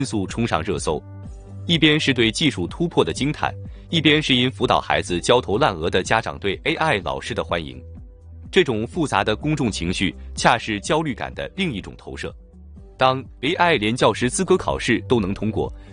速冲上热搜。一边是对技术突破的惊叹，一边是因辅导孩子焦头烂额的家长对 AI 老师的欢迎。这种复杂的公众情绪，恰是焦虑感的另一种投射。当 AI 连教师资格考试都能通过，